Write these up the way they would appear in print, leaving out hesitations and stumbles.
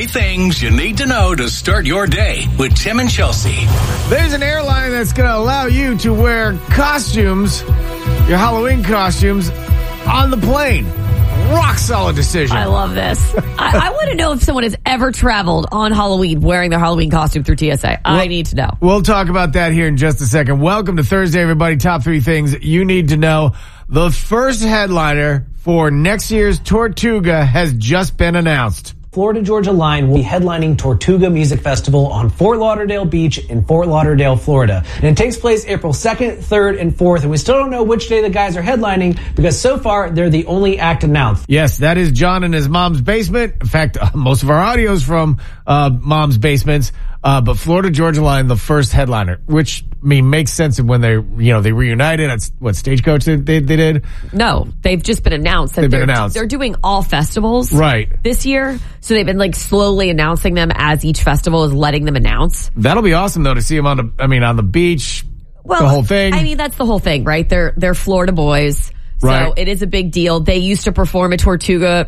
3 things you need to know to start your day with Tim and Chelsea. There's an airline that's going to allow you to wear costumes, your Halloween costumes, on the plane. Rock solid decision. I love this. I want to know if someone has ever traveled on Halloween wearing their Halloween costume through TSA. I need to know. We'll talk about that here in just a second. Welcome to Thursday, everybody. Top 3 things you need to know. The first headliner for next year's Tortuga has just been announced. Florida-Georgia Line will be headlining Tortuga Music Festival on Fort Lauderdale Beach in Fort Lauderdale, Florida. And it takes place April 2nd, 3rd, and 4th. And we still don't know which day the guys are headlining because so far they're the only act announced. Yes, that is John in his mom's basement. In fact, most of our audio is from mom's basements. But Florida-Georgia Line, the first headliner, which makes sense when they reunited. That's what Stagecoach they did. No, they've just been announced. They're doing all festivals this year. So they've been slowly announcing them as each festival is letting them announce. That'll be awesome though to see them on the beach. Well, the whole thing. That's the whole thing, right? They're Florida boys. So it is a big deal. They used to perform at Tortuga,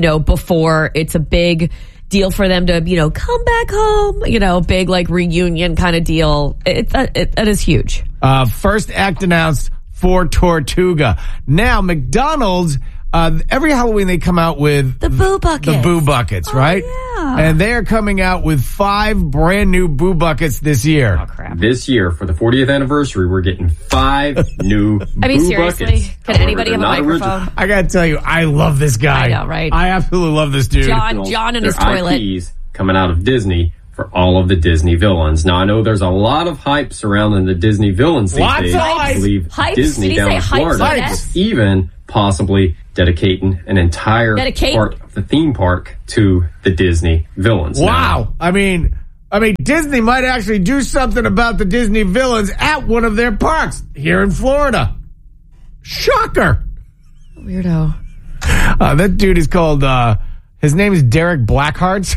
before. It's a big deal for them to, come back home, big reunion kind of deal. That is huge. First act announced for Tortuga. Now, McDonald's, every Halloween they come out with the Boo Buckets. The Boo Buckets, right? Yeah. And they are coming out with 5 brand new Boo Buckets this year. Oh, crap. This year, for the 40th anniversary, we're getting 5 new Boo seriously? Buckets. Can anybody have a microphone? I gotta tell you, I love this guy. I know, right? I absolutely love this dude. John and his toilet. IPs coming out of Disney for all of the Disney villains. Now, I know there's a lot of hype surrounding the Disney villains these days. I believe hypes? Disney Did you down say in Florida hypes? is even possibly dedicating an entire part of the theme park to the Disney villains. Wow. Now, I mean, Disney might actually do something about the Disney villains at one of their parks here in Florida. Shocker. Weirdo. That dude is called, his name is Derek Blackhearts.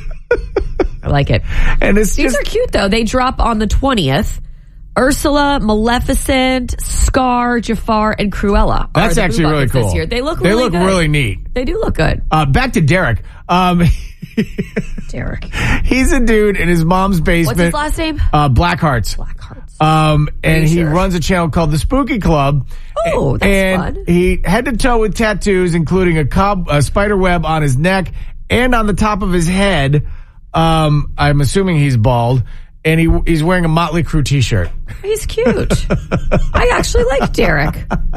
I like it. And These are cute, though. They drop on the 20th. Ursula, Maleficent, Scar, Jafar, and Cruella. That's actually really cool. This year. They look really good. Really neat. They do look good. Back to Derek. Derek. He's a dude in his mom's basement. What's his last name? Blackhearts. And he runs a channel called The Spooky Club. Oh, that's fun. He head to toe with tattoos, including a spider web on his neck and on the top of his head. I'm assuming he's bald. And he's wearing a Motley Crue t-shirt. He's cute. I actually like Derek.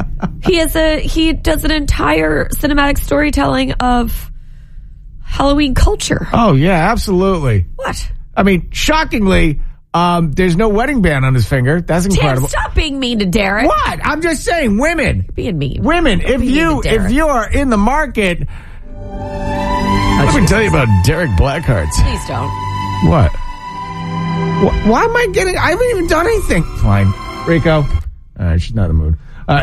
He does an entire cinematic storytelling of Halloween culture. Oh, yeah, absolutely. What? Shockingly, there's no wedding band on his finger. That's incredible. Tim, stop being mean to Derek. What? I'm just saying, women. Being mean. Women, if you are in the market, let me tell you about Derek Blackhearts. Please don't. What? Why am I getting... I haven't even done anything. Fine. Rico. All right, she's not in the mood.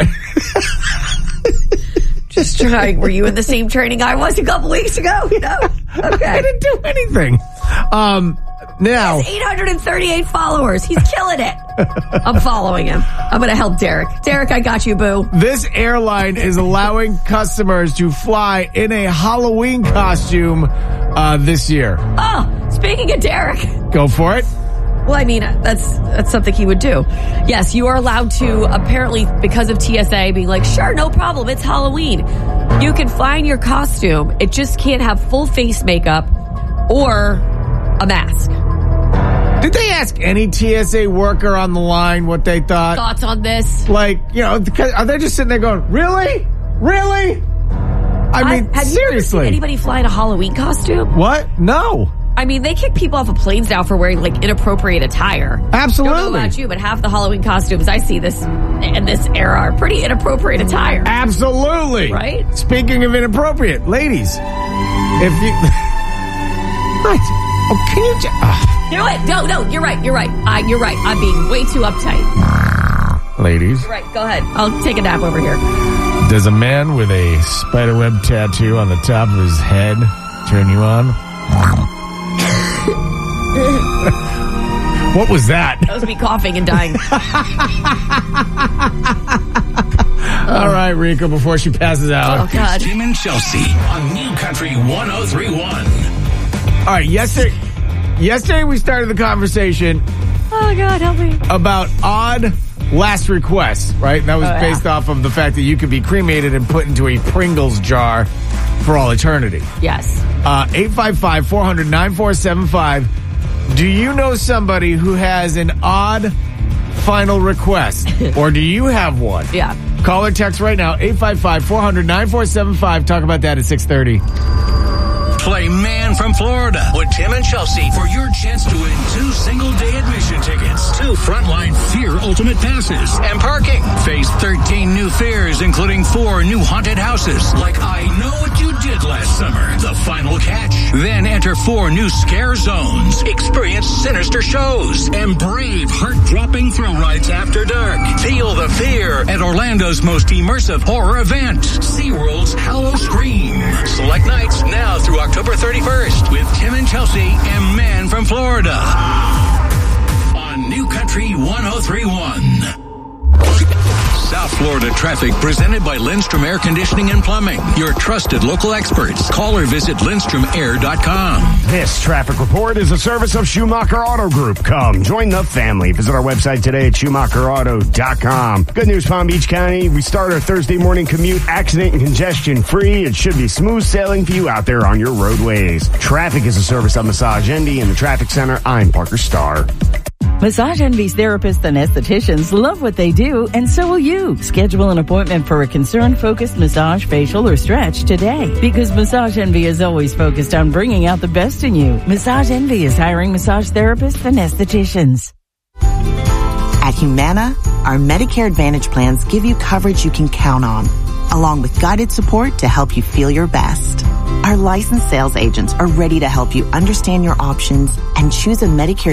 Just trying. Were you in the same training I was a couple weeks ago? No? Okay. I didn't do anything. Now... He has 838 followers. He's killing it. I'm following him. I'm going to help Derek. Derek, I got you, boo. This airline is allowing customers to fly in a Halloween costume this year. Oh, speaking of Derek. Go for it. Well, that's something he would do. Yes, you are allowed to, apparently, because of TSA being like, sure, no problem, it's Halloween. You can fly in your costume. It just can't have full face makeup or a mask. Did they ask any TSA worker on the line what they thought? Thoughts on this? Are they just sitting there going, really? Really? Have seriously. You ever seen anybody fly in a Halloween costume? What? No. They kick people off of planes now for wearing inappropriate attire. Absolutely. I don't know about you, but half the Halloween costumes I see in this era are pretty inappropriate attire. Absolutely. Right? Speaking of inappropriate, ladies, if you... What? Oh, can you just... You know what? No, you're right. You're right. I'm being way too uptight. Ladies. You're right. Go ahead. I'll take a nap over here. Does a man with a spiderweb tattoo on the top of his head turn you on? What was that? That was me coughing and dying. All right, Rico, before she passes out. Oh, God. Tim and Chelsea on New Country 103.1. All right, yesterday we started the conversation. Oh, God, help me. About odd last requests, right? And that was based off of the fact that you could be cremated and put into a Pringles jar for all eternity. Yes. 855-400-9475. Do you know somebody who has an odd final request? Or do you have one? Yeah. Call or text right now, 855-400-9475. Talk about that at 6:30. Play Man from Florida with Tim and Chelsea for your chance to win 2 single-day admission tickets, 2 Frontline Fear Ultimate Passes, and parking. Face 13 new fears, including 4 new haunted houses, like I Know What You Did Last Summer, The Final Catch. Then enter 4 new scare zones, experience sinister shows, and brave heart-dropping thrill rides after dark. Feel the fear at Orlando's most immersive horror event, SeaWorld's Hallow Scream. Select nights now through October 31st with Tim and Chelsea and Man from Florida on New Country 103.1. South Florida traffic presented by Lindstrom Air Conditioning and Plumbing. Your trusted local experts. Call or visit LindstromAir.com. This traffic report is a service of Schumacher Auto Group. Come, join the family. Visit our website today at SchumacherAuto.com. Good news, Palm Beach County. We start our Thursday morning commute accident and congestion free. It should be smooth sailing for you out there on your roadways. Traffic is a service of Massage Envy in the Traffic Center. I'm Parker Starr. Massage Envy's therapists and estheticians love what they do, and so will you. Schedule an appointment for a concern-focused massage, facial, or stretch today, because Massage Envy is always focused on bringing out the best in you. Massage Envy is hiring massage therapists and estheticians. At Humana, our Medicare Advantage plans give you coverage you can count on, along with guided support to help you feel your best. Our licensed sales agents are ready to help you understand your options and choose a Medicare